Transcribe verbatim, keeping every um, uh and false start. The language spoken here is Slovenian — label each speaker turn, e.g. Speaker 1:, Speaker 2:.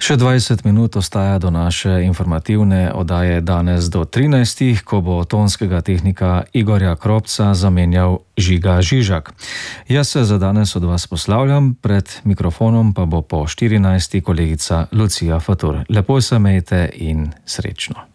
Speaker 1: Še dvajset minut ostaja do naše informativne oddaje danes do trinajstih, ko bo tonskega tehnika Igorja Kropca zamenjal Žiga Žižak. Jaz se za danes od vas poslavljam, pred mikrofonom pa bo po štirinajsti kolegica Lucija Fatur. Lepo se imejte in srečno.